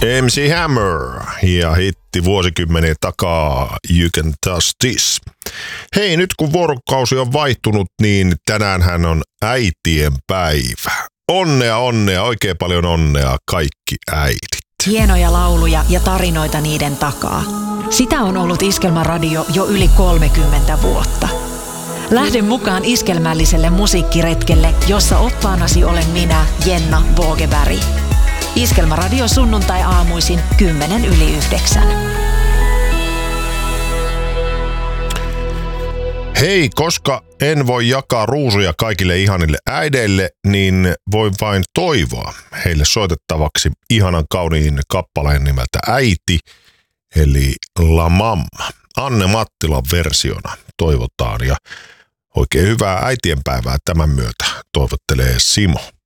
MC Hammer ja hitti vuosikymmeniä takaa You Can Touch This. Hei, nyt kun vuorokausi on vaihtunut, niin tänäänhän on äitien päivä. Onnea, oikein paljon onnea kaikki äidit. Hienoja lauluja ja tarinoita niiden takaa. Sitä on ollut Iskelmäradio jo yli 30 vuotta. Lähden mukaan iskelmälliselle musiikkiretkelle, jossa oppaanasi olen minä, Jenna Vågeberg. Iskelmäradio sunnuntai-aamuisin 8:10. Hei, koska en voi jakaa ruusuja kaikille ihanille äideille, niin voin vain toivoa heille soitettavaksi ihanan kauniin kappaleen nimeltä Äiti, eli La Mamma. Anne Mattilan versiona toivotaan ja oikein hyvää äitienpäivää tämän myötä toivottelee Simo.